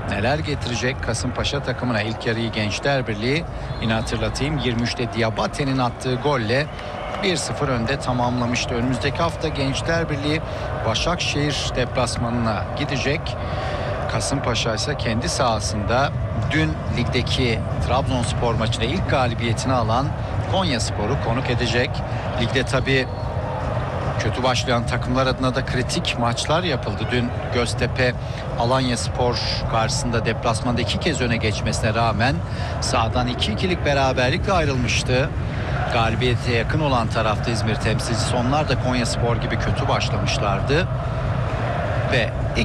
neler getirecek Kasımpaşa takımına? İlk yarıyı Gençler Birliği, yine hatırlatayım, 23'te Diabate'nin attığı golle 1-0 önde tamamlamıştı. Önümüzdeki hafta Gençler Birliği Başakşehir deplasmanına gidecek. Kasımpaşa ise kendi sahasında dün ligdeki Trabzonspor maçında ilk galibiyetini alan Konyaspor'u konuk edecek. Ligde tabii kötü başlayan takımlar adına da kritik maçlar yapıldı. Dün Göztepe Alanyaspor karşısında deplasmanda 2 kez öne geçmesine rağmen sahadan 2-2'lik beraberlikle ayrılmıştı. Galibiyete yakın olan tarafta İzmir temsilcisi, onlar da Konyaspor gibi kötü başlamışlardı ve